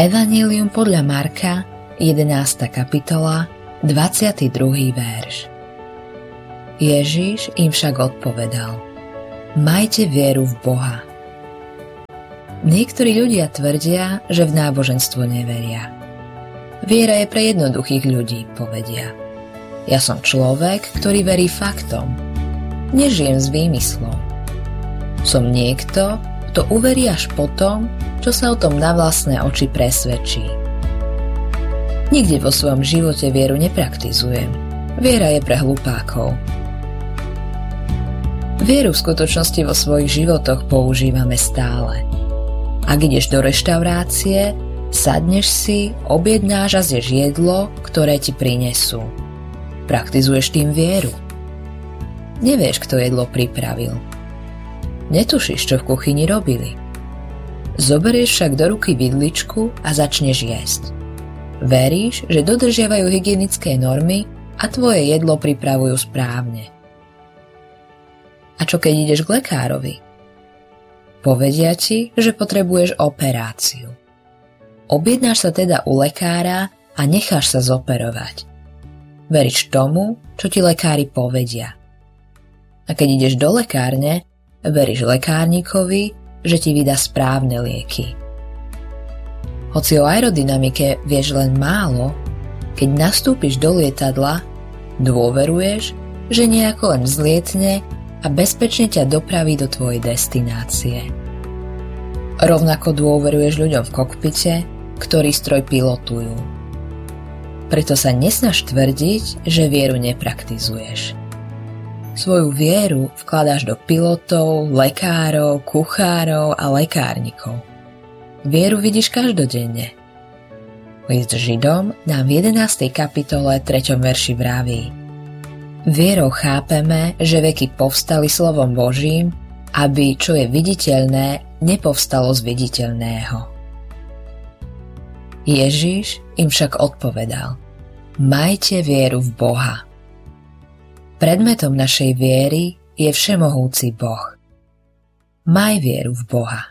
Evanjelium podľa Marka, 11. kapitola, 22. verš. Ježiš im však odpovedal: Majte vieru v Boha. Niektorí ľudia tvrdia, že v náboženstvo neveria. Viera je pre jednoduchých ľudí, povedia. Ja som človek, ktorý verí faktom. Nežijem z výmyslov. Som niekto, kto uverí až potom, čo sa o tom na vlastné oči presvedčí. Nikde vo svojom živote vieru nepraktizujem. Viera je pre hlupákov. Vieru v skutočnosti vo svojich životoch používame stále. Ak ideš do reštaurácie, sadneš si, objednáš a zješ jedlo, ktoré ti prinesú. Praktizuješ tým vieru. Nevieš, kto jedlo pripravil. Netušíš, čo v kuchyni robili. Zoberieš však do ruky vidličku a začneš jesť. Veríš, že dodržiavajú hygienické normy a tvoje jedlo pripravujú správne. A čo keď ideš k lekárovi? Povedia ti, že potrebuješ operáciu. Objednáš sa teda u lekára a necháš sa zoperovať. Veríš tomu, čo ti lekári povedia. A keď ideš do lekárne, veríš lekárnikovi, že ti vydá správne lieky. Hoci o aerodynamike vieš len málo, keď nastúpiš do lietadla, dôveruješ, že nejako len vzlietne a bezpečne ťa dopraví do tvojej destinácie. Rovnako dôveruješ ľuďom v kokpite, ktorí stroj pilotujú. Preto sa nesnaž tvrdiť, že vieru nepraktizuješ. Svoju vieru vkladáš do pilotov, lekárov, kuchárov a lekárnikov. Vieru vidíš každodenne. List Židom nám v 11. kapitole 3. verši vraví: Vierou chápeme, že veky povstali slovom Božím, aby čo je viditeľné, nepovstalo z viditeľného. Ježiš im však odpovedal: Majte vieru v Boha. Predmetom našej viery je všemohúci Boh. Maj vieru v Boha.